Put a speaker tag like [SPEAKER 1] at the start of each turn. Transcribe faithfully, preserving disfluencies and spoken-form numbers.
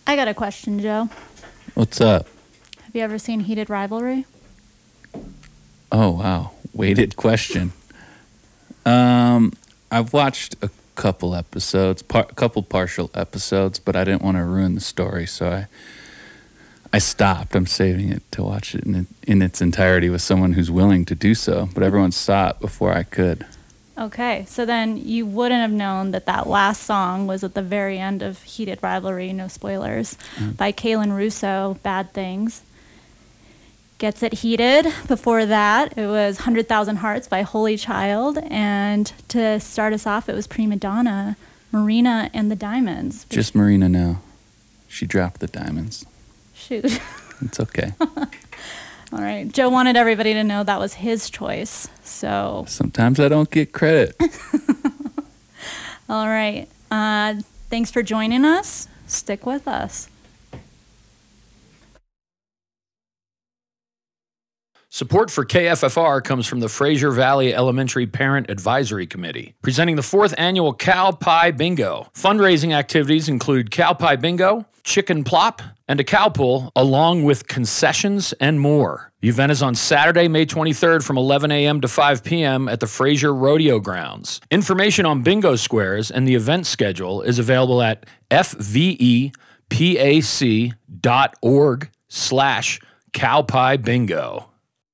[SPEAKER 1] I got a question, Joe.
[SPEAKER 2] What's up?
[SPEAKER 1] Have you ever seen Heated Rivalry?
[SPEAKER 2] Oh, wow. Weighted question. Um, I've watched a couple episodes, par- a couple partial episodes, but I didn't want to ruin the story, so I I stopped. I'm saving it to watch it in, in its entirety with someone who's willing to do so, but everyone saw it before I could.
[SPEAKER 1] Okay, so then you wouldn't have known that that last song was at the very end of Heated Rivalry, no spoilers, mm. by Kaylin Russo, Bad Things. Gets It Heated. Before that, it was one hundred thousand Hearts by Holy Child. And to start us off, it was Prima Donna, Marina and the Diamonds.
[SPEAKER 2] Just Marina now. She dropped the Diamonds.
[SPEAKER 1] Shoot.
[SPEAKER 2] It's okay.
[SPEAKER 1] All right. Joe wanted everybody to know that was his choice. So
[SPEAKER 2] sometimes I don't get credit.
[SPEAKER 1] All right. Uh, thanks for joining us. Stick with us.
[SPEAKER 3] Support for K F F R comes from the Fraser Valley Elementary Parent Advisory Committee, presenting the fourth annual Cow Pie Bingo. Fundraising activities include Cow Pie Bingo, Chicken Plop, and a cow pull, along with concessions and more. The event is on Saturday, May twenty-third from eleven a.m. to five p.m. at the Fraser Rodeo Grounds. Information on bingo squares and the event schedule is available at fvepac dot org slash cowpie bingo.